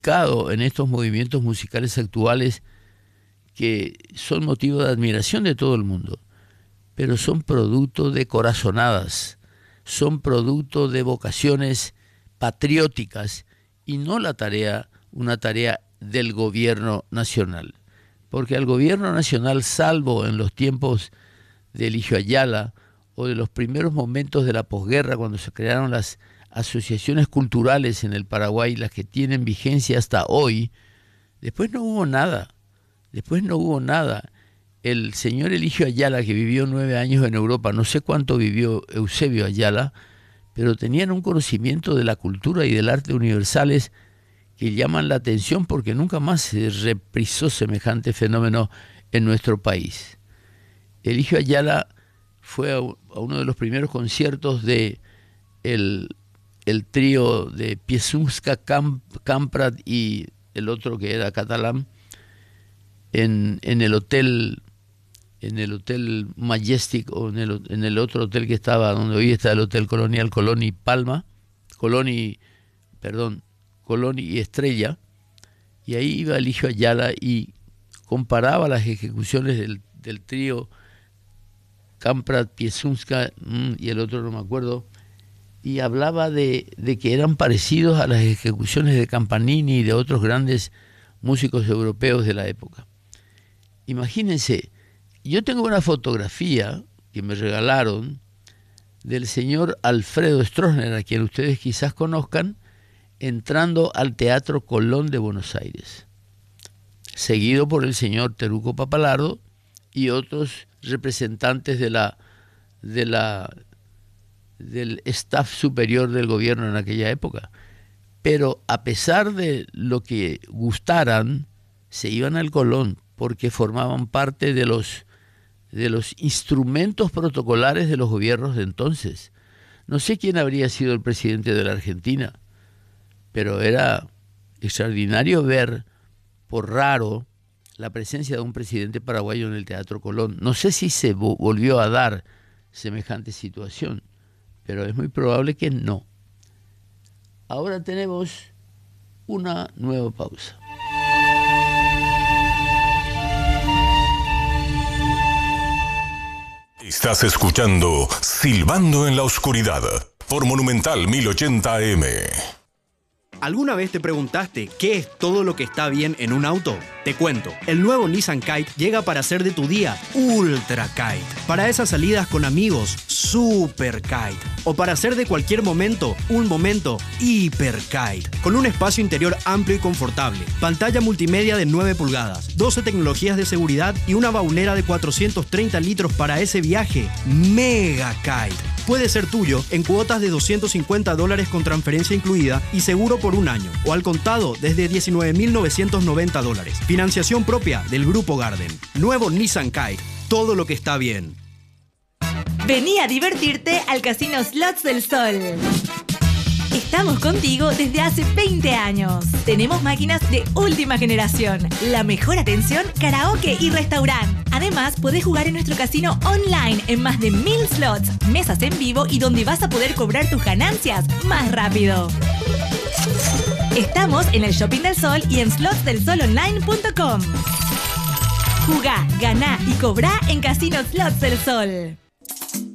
implicado en estos movimientos musicales actuales que son motivo de admiración de todo el mundo, pero son producto de corazonadas, son producto de vocaciones patrióticas y no una tarea del gobierno nacional. Porque al gobierno nacional, salvo en los tiempos de Eligio Ayala o de los primeros momentos de la posguerra, cuando se crearon las asociaciones culturales en el Paraguay, las que tienen vigencia hasta hoy, después no hubo nada. El señor Eligio Ayala, que vivió 9 años en Europa, no sé cuánto vivió Eusebio Ayala, pero tenían un conocimiento de la cultura y del arte universales que llaman la atención, porque nunca más se reprisó semejante fenómeno en nuestro país. Eligio Ayala fue a uno de los primeros conciertos de el trío de Piesunska, Kamprad y el otro que era catalán, en el hotel Majestic, o en el otro hotel que estaba, donde hoy está el Hotel Colonial Colón y Estrella, y ahí iba Eligio Ayala y comparaba las ejecuciones del trío Kamprad, Piesunska y el otro no me acuerdo, y hablaba de que eran parecidos a las ejecuciones de Campanini y de otros grandes músicos europeos de la época. Imagínense, yo tengo una fotografía que me regalaron del señor Alfredo Stroessner, a quien ustedes quizás conozcan, entrando al Teatro Colón de Buenos Aires, seguido por el señor Teruco Papalardo y otros representantes del staff superior del gobierno en aquella época. Pero a pesar de lo que gustaran, se iban al Colón porque formaban parte de los instrumentos protocolares de los gobiernos de entonces. No sé quién habría sido el presidente de la Argentina, pero era extraordinario ver, por raro, la presencia de un presidente paraguayo en el Teatro Colón. No sé si se volvió a dar semejante situación, pero es muy probable que no. Ahora tenemos una nueva pausa. Estás escuchando Silbando en la Oscuridad por Monumental 1080 AM. ¿Alguna vez te preguntaste qué es todo lo que está bien en un auto? Te cuento, el nuevo Nissan Kite llega para hacer de tu día Ultra Kite. Para esas salidas con amigos, Super Kite. O para hacer de cualquier momento, un momento Hiper Kite. Con un espacio interior amplio y confortable, pantalla multimedia de 9 pulgadas, 12 tecnologías de seguridad y una baulera de 430 litros para ese viaje Mega Kite. Puede ser tuyo en cuotas de $250 con transferencia incluida y seguro por un año, o al contado desde $19.990. Financiación propia del Grupo Garden. Nuevo Nissan Kite. Todo lo que está bien. Vení a divertirte al Casino Slots del Sol. Estamos contigo desde hace 20 años. Tenemos máquinas de última generación, la mejor atención, karaoke y restaurante. Además, podés jugar en nuestro casino online en más de 1000 slots, mesas en vivo y donde vas a poder cobrar tus ganancias más rápido. Estamos en el Shopping del Sol y en slotsdelsolonline.com. Jugá, ganá y cobrá en Casino Slots del Sol.